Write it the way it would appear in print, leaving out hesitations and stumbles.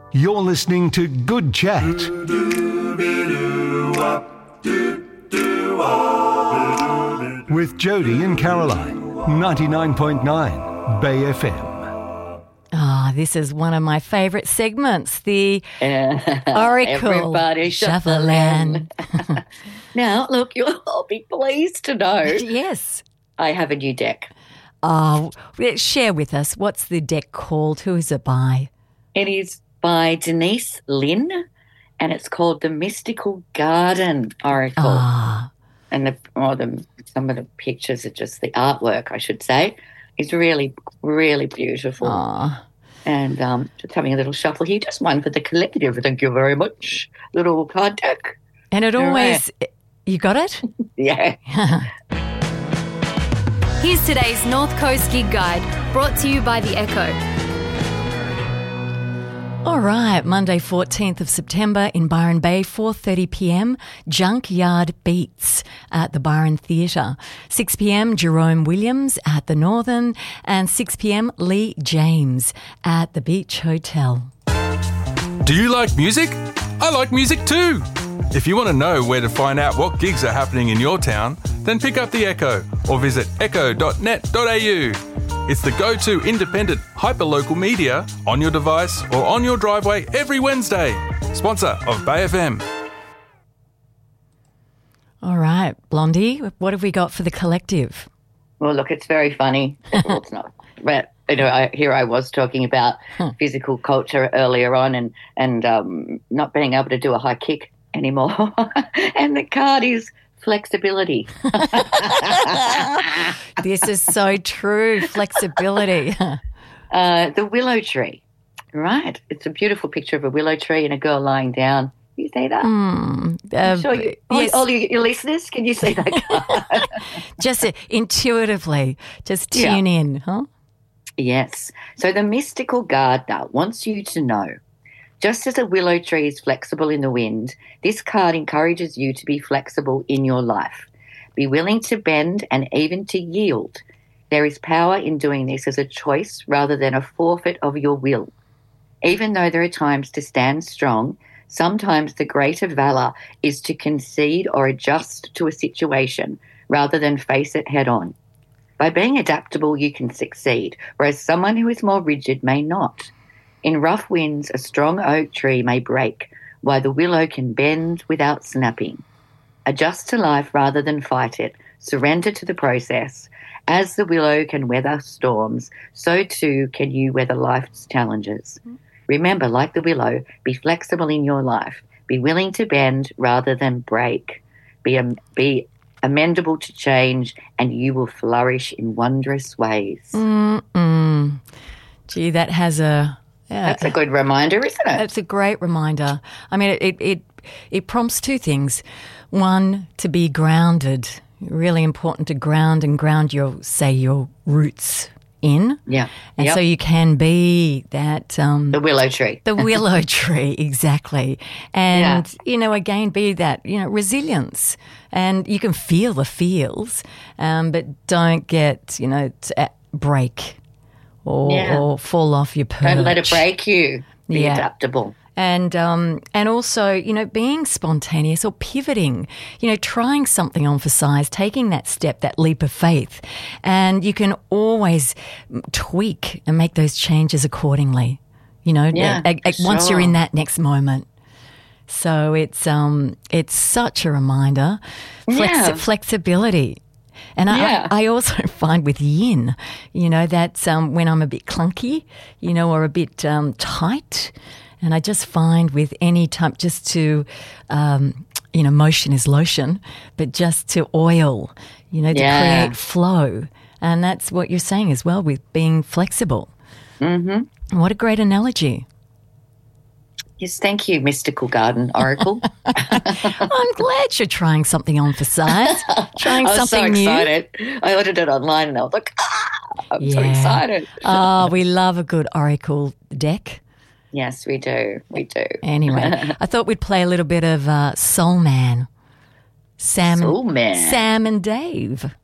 You're listening to Good Chat. With Jody and Caroline, 99.9 Bay FM. This is one of my favourite segments, the Oracle Everybody Shuffleland. Now, look, you'll all be pleased to know Yes. I have a new deck. Share with us, what's the deck called? Who is it by? It is by Denise Lynn, and it's called the Mystical Garden Oracle. And some of the pictures are just the artwork, I should say. It's really, really beautiful. And just having a little shuffle here. Just one for the collective. Thank you very much. Little card deck. And it always, you got it? Yeah. Here's today's North Coast Gig Guide, brought to you by The Echo. All right, Monday 14th of September in Byron Bay, 4:30pm, Junkyard Beats at the Byron Theatre. 6pm, Jerome Williams at the Northern, and 6pm, Lee James at the Beach Hotel. Do you like music? I like music too. If you want to know where to find out what gigs are happening in your town, then pick up The Echo or visit echo.net.au. It's the go-to independent, hyper-local media on your device or on your driveway every Wednesday. Sponsor of Bay FM. All right, Blondie, what have we got for the collective? Well, look, it's very funny. Well, it's not. But, here I was talking about physical culture earlier on and not being able to do a high kick anymore. And the card is flexibility. This is so true, flexibility. The willow tree, right? It's a beautiful picture of a willow tree and a girl lying down. You see that? I'm sure yes. all your listeners, can you see that card? Just intuitively, just tune in, huh? Yes. So the mystical gardener wants you to know, just as a willow tree is flexible in the wind, this card encourages you to be flexible in your life. Be willing to bend and even to yield. There is power in doing this as a choice rather than a forfeit of your will. Even though there are times to stand strong, sometimes the greater valor is to concede or adjust to a situation rather than face it head on. By being adaptable, you can succeed, whereas someone who is more rigid may not. In rough winds, a strong oak tree may break, while the willow can bend without snapping. Adjust to life rather than fight it. Surrender to the process. As the willow can weather storms, so too can you weather life's challenges. Remember, like the willow, be flexible in your life. Be willing to bend rather than break. Be amendable to change, and you will flourish in wondrous ways. Gee, that has a... Yeah, that's a good reminder, isn't it? It's a great reminder. I mean, it prompts two things. One, to be grounded. Really important to ground your roots in. Yeah. And so you can be that... the willow tree. The willow tree, exactly. And, again, be that, resilience. And you can feel the feels, but don't get, break. Or fall off your perch. Don't let it break you. Be adaptable. And also, being spontaneous or pivoting, trying something on for size, taking that step, that leap of faith. And you can always tweak and make those changes accordingly, once you're in that next moment. So it's such a reminder. Flexibility. And I also find with yin, that when I'm a bit clunky, or a bit tight, and I just find with any time just to, motion is lotion, but just to oil, to create flow. And that's what you're saying as well with being flexible. Mm-hmm. What a great analogy. Yes, thank you, Mystical Garden Oracle. I'm glad you're trying something on for size. Trying something new. I was so excited. I ordered it online and I was like, I'm so excited. We love a good Oracle deck. Yes, we do. We do. Anyway, I thought we'd play a little bit of Soul Man. Sam and Dave.